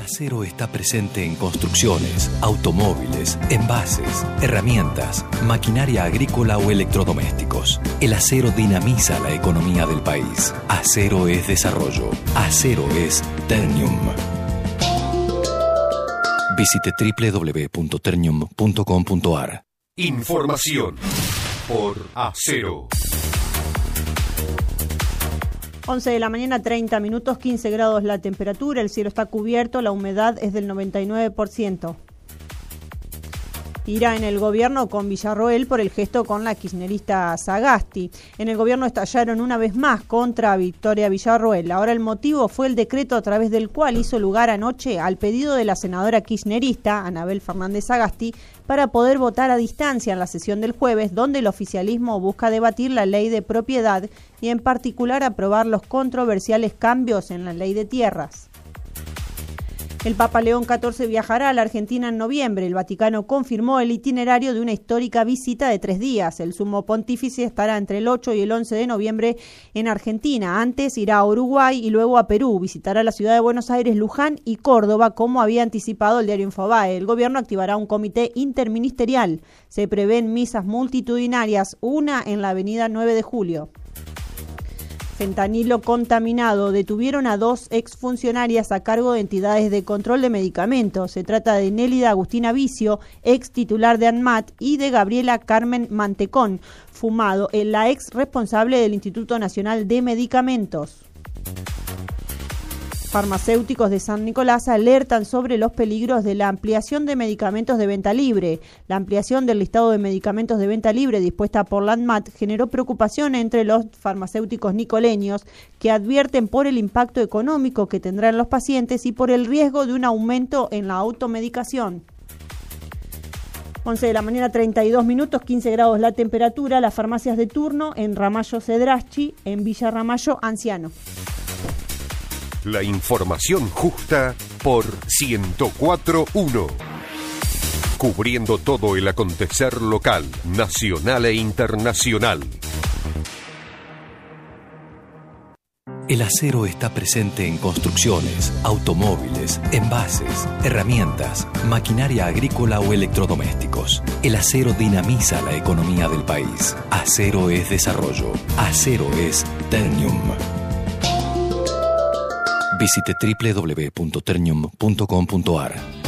acero está presente en construcciones, automóviles, envases, herramientas, maquinaria agrícola o electrodomésticos. El acero dinamiza la economía del país. Acero es desarrollo. Acero es Ternium. Visite www.ternium.com.ar. Información por Acero. 11 de la mañana, 30 minutos, 15 grados la temperatura, el cielo está cubierto, la humedad es del 99%. Ira en el gobierno con Villarroel por el gesto con la kirchnerista Sagasti. En el gobierno estallaron una vez más contra Victoria Villarroel. Ahora el motivo fue el decreto a través del cual hizo lugar anoche al pedido de la senadora kirchnerista Anabel Fernández Sagasti para poder votar a distancia en la sesión del jueves, donde el oficialismo busca debatir la ley de propiedad y en particular aprobar los controversiales cambios en la ley de tierras. El Papa León XIV viajará a la Argentina en noviembre. El Vaticano confirmó el itinerario de una histórica visita de 3 días. El sumo pontífice estará entre el 8 y el 11 de noviembre en Argentina. Antes irá a Uruguay y luego a Perú. Visitará la ciudad de Buenos Aires, Luján y Córdoba, como había anticipado el diario Infobae. El gobierno activará un comité interministerial. Se prevén misas multitudinarias, una en la avenida 9 de Julio. Fentanilo contaminado. Detuvieron a 2 exfuncionarias a cargo de entidades de control de medicamentos. Se trata de Nélida Agustina Vicio, ex titular de ANMAT, y de Gabriela Carmen Mantecón, Fumado, la ex responsable del Instituto Nacional de Medicamentos. Farmacéuticos de San Nicolás alertan sobre los peligros de la ampliación de medicamentos de venta libre. La ampliación del listado de medicamentos de venta libre dispuesta por la ANMAT generó preocupación entre los farmacéuticos nicoleños, que advierten por el impacto económico que tendrán los pacientes y por el riesgo de un aumento en la automedicación. 11 de la mañana, 32 minutos, 15 grados la temperatura. Las farmacias de turno en Ramallo Cedraschi, en Villa Ramallo Anciano. La información justa por 104.1. Cubriendo todo el acontecer local, nacional e internacional. El acero está presente en construcciones, automóviles, envases, herramientas, maquinaria agrícola o electrodomésticos. El acero dinamiza la economía del país. Acero es desarrollo. Acero es Ternium. Visite www.ternium.com.ar.